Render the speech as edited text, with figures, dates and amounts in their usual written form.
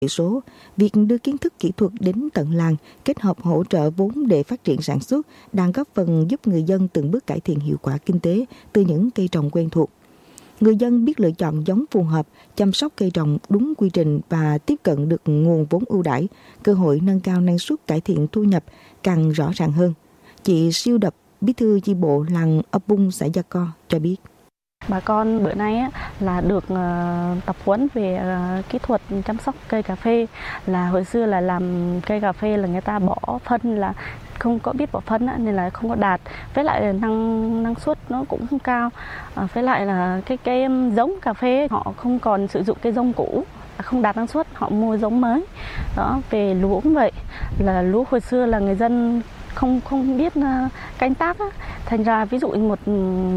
số, việc đưa kiến thức kỹ thuật đến tận làng, kết hợp hỗ trợ vốn để phát triển sản xuất đang góp phần giúp người dân từng bước cải thiện hiệu quả kinh tế từ những cây trồng quen thuộc. Người dân biết lựa chọn giống phù hợp, chăm sóc cây trồng đúng quy trình và tiếp cận được nguồn vốn ưu đãi, cơ hội nâng cao năng suất, cải thiện thu nhập càng rõ ràng hơn. Chị Siêu Đập, bí thư chi bộ làng ấp Bung, xã Gia Co cho biết. Bà con bữa nay là được tập huấn về kỹ thuật chăm sóc cây cà phê. Là hồi xưa là làm cây cà phê là người ta bỏ phân, là không có biết bỏ phân nên là không có đạt. Với lại năng suất nó cũng không cao. Với lại là cái giống cà phê họ không còn sử dụng cái giống cũ, không đạt năng suất, họ mua giống mới. Đó, về lúa cũng vậy, là lúa hồi xưa là người dân không biết canh tác thành ra ví dụ một